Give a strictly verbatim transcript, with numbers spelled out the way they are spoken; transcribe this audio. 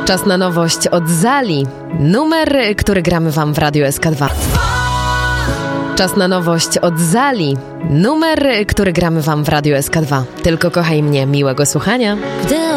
Czas na nowość od Zali. Numer, który gramy wam w Radiu S K dwa. Czas na nowość od Zali. Numer, który gramy wam w Radiu S K dwa. Tylko kochaj mnie. Miłego słuchania. Gdy